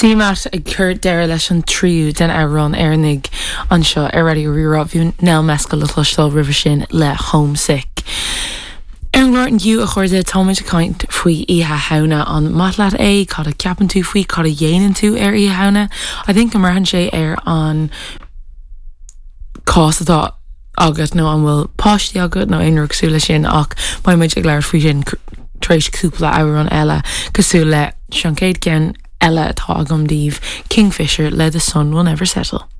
Tímat ag cur deir leis an tríú den árán nig anseo radio rirá bhú nel mescal le chlostal river sin le homesick. An Lorton you a chuirde táid a kaint faoi ihe hauna an matlaat cad a ceapan tú faoi cad a dhéanaan tú ihe hauna. I think go marhan sé an cás atá agat nó an bhfuil páistí agat nó aonragsúla sin ach mai muid ag leir faoi sin tréis cúpla áir an eile cosú le seancéad cén eile atá agam díomh Kingfisher, let the sun will never settle.